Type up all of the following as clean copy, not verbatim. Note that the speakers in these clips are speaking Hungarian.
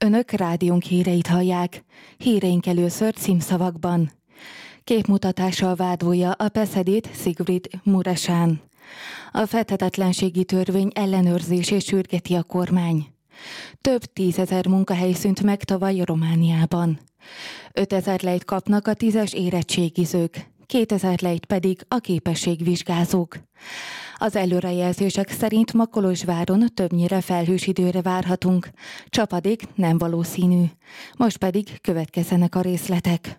Önök rádiónk híreit hallják. Híreink először címszavakban. Képmutatással vádolja a Peszedét Sigrid Muresan. A fedhetetlenségi törvény ellenőrzését sürgeti a kormány. Több 10 000 munkahely szűnt meg tavaly Romániában. 5000 lejt kapnak a 10-es érettségizők, 2000 lejt pedig a képességvizsgázók. Az előrejelzések szerint ma Kolozsváron többnyire felhős időre várhatunk. Csapadék nem valószínű. Most pedig következzenek a részletek.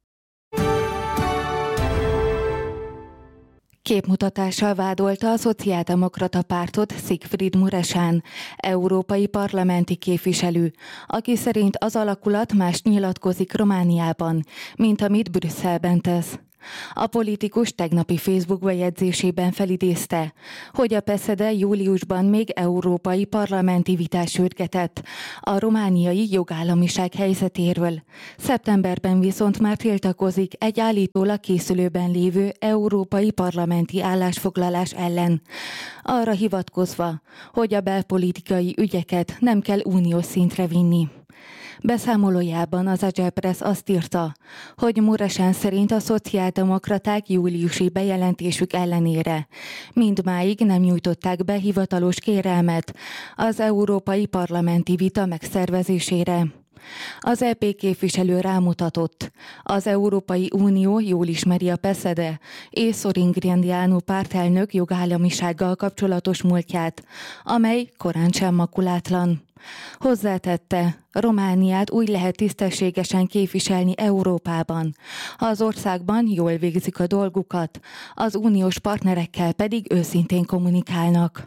Képmutatással vádolta a Szociáldemokrata Pártot Sigrid Muresan, európai parlamenti képviselő, aki szerint az alakulat más nyilatkozik Romániában, mint amit Brüsszelben tesz. A politikus tegnapi Facebook bejegyzésében felidézte, hogy a Peszede júliusban még európai parlamenti vitát sürgetett a romániai jogállamiság helyzetéről. Szeptemberben viszont már tiltakozik egy állítólag készülőben lévő európai parlamenti állásfoglalás ellen, arra hivatkozva, hogy a belpolitikai ügyeket nem kell uniós szintre vinni. Beszámolójában az Agyelpress azt írta, hogy Muresan szerint a szociáldemokraták júliusi bejelentésük ellenére mindmáig nem nyújtották be hivatalos kérelmet az európai parlamenti vita megszervezésére. Az EP képviselő rámutatott, az Európai Unió jól ismeri a Peszede és Sorin Grindeanu pártelnök jogállamisággal kapcsolatos múltját, amely korán sem makulátlan. Hozzátette, Romániát úgy lehet tisztességesen képviselni Európában, ha az országban jól végzik a dolgukat, az uniós partnerekkel pedig őszintén kommunikálnak.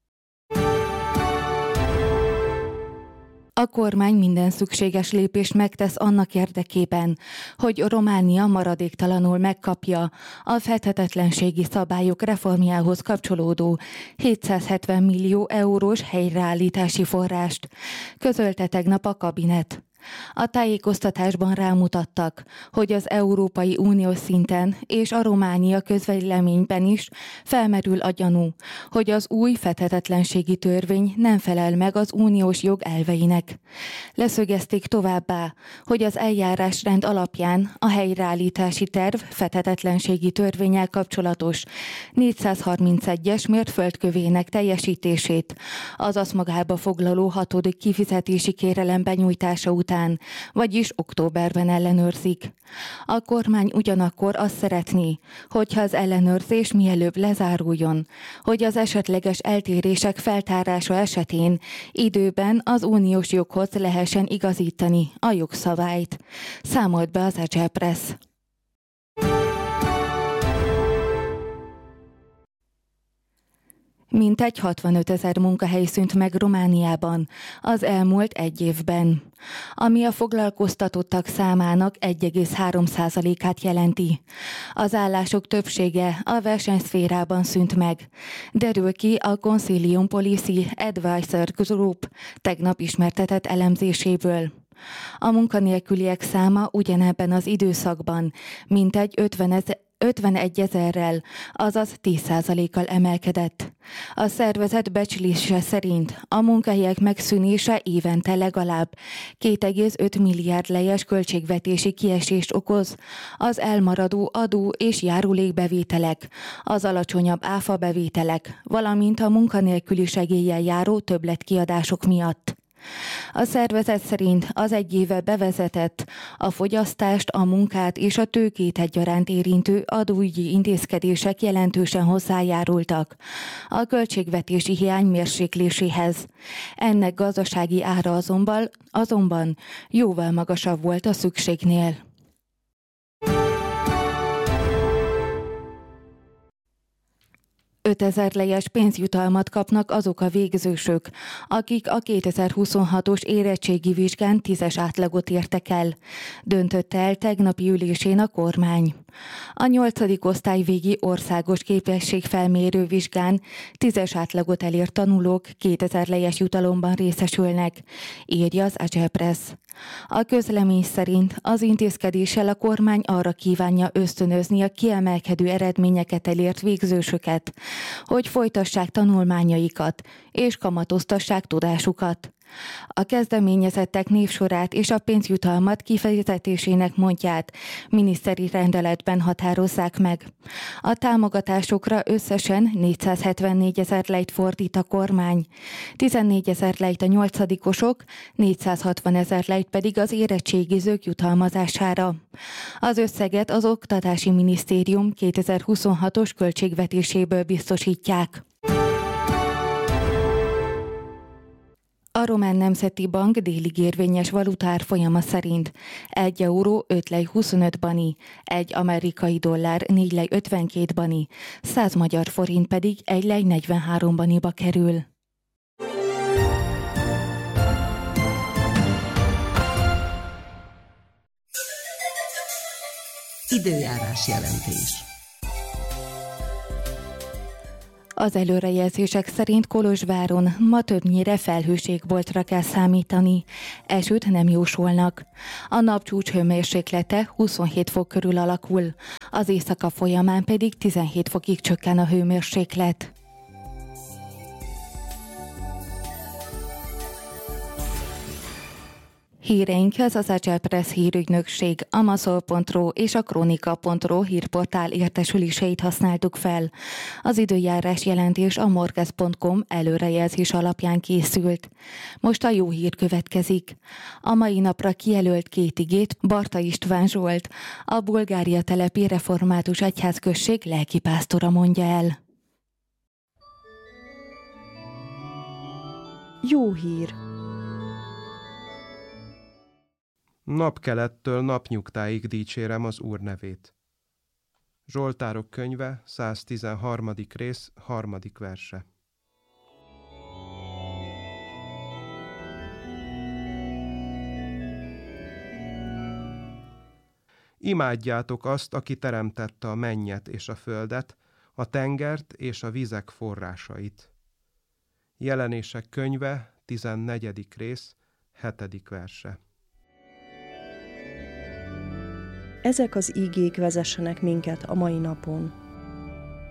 A kormány minden szükséges lépést megtesz annak érdekében, hogy Románia maradéktalanul megkapja a fedhetetlenségi szabályok reformjához kapcsolódó 770 millió eurós helyreállítási forrást, közölte tegnap a kabinet. A tájékoztatásban rámutattak, hogy az Európai Unió szinten és a Románia közvéleményben is felmerül a gyanú, hogy az új fedhetetlenségi törvény nem felel meg az uniós jog elveinek. Leszögezték továbbá, hogy az eljárásrend alapján a helyreállítási terv fedhetetlenségi törvénnyel kapcsolatos 431-es mérföldkövének teljesítését, azaz magába foglaló 6. kifizetési kérelem benyújtása után, vagyis októberben ellenőrzik. A kormány ugyanakkor azt szeretné, hogyha az ellenőrzés mielőbb lezáruljon, hogy az esetleges eltérések feltárása esetén időben az uniós joghoz lehessen igazítani a jogszabályt, számolt be az Agyelpress. Mintegy 65 000 munkahely szűnt meg Romániában az elmúlt egy évben, ami a foglalkoztatottak számának 1,3%-át jelenti. Az állások többsége a versenyszférában szűnt meg, derül ki a Consilium Policy Advisor Group tegnap ismertetett elemzéséből. A munkanélküliek száma ugyanebben az időszakban mintegy 51 000-rel, azaz 10%-kal emelkedett. A szervezet becslése szerint a munkahelyek megszűnése évente legalább 2,5 milliárd lejes költségvetési kiesést okoz, az elmaradó adó és járulékbevételek, az alacsonyabb áfabevételek, valamint a munkanélküli segéllyel járó többletkiadások miatt. A szervezet szerint az egy éve bevezetett, a fogyasztást, a munkát és a tőkét egyaránt érintő adóügyi intézkedések jelentősen hozzájárultak a költségvetési hiány mérsékléséhez. Ennek gazdasági ára azonban jóval magasabb volt a szükségnél. $5000 lejes pénzjutalmat kapnak azok a végzősök, akik a 2026-os érettségi vizsgán 10-es átlagot értek el, döntötte el tegnapi ülésén a kormány. A 8. osztály végi országos képességfelmérő vizsgán 10-es átlagot elért tanulók 2000 lejes jutalomban részesülnek, írja az Agyelpress. A közlemény szerint az intézkedéssel a kormány arra kívánja ösztönözni a kiemelkedő eredményeket elért végzősöket, hogy folytassák tanulmányaikat és kamatoztassák tudásukat. A kezdeményezettek névsorát és a pénzjutalmat kifizetésének módját miniszteri rendeletben határozzák meg. A támogatásokra összesen 474 000 lejt fordít a kormány, 14 000 lejt a nyolcadikosok, 460 000 lejt pedig az érettségizők jutalmazására. Az összeget az Oktatási Minisztérium 2026-os költségvetéséből biztosítják. A Román Nemzeti Bank délig érvényes valutárfolyama szerint 1 euró 5 lej 25 bani, 1 amerikai dollár 4 lej 52 bani, 100 magyar forint pedig 1 lej 43 baniba kerül. Időjárás jelentés. Az előrejelzések szerint Kolozsváron ma többnyire felhőségboltra kell számítani. Esőt nem jósolnak. A napcsúcs hőmérséklete 27 fok körül alakul, az éjszaka folyamán pedig 17 fokig csökken a hőmérséklet. Híreinkhez az Agile Press hírügynökség, a Maszol.ro és a Kronika.ro hírportál értesüléseit használtuk fel. Az időjárás jelentés a morges.com előrejelzés alapján készült. Most a jó hír következik. A mai napra kijelölt 2 igét Barta István Zsolt, a Bulgária telepi református egyházközség lelkipásztora mondja el. Jó hír! Napkelettől napnyugtáig dicsérem az Úr nevét. Zsoltárok könyve, 113. rész, 3. verse. Imádjátok azt, aki teremtette a mennyet és a földet, a tengert és a vizek forrásait. Jelenések könyve, 14. rész, 7. verse. Ezek az ígék vezessenek minket a mai napon.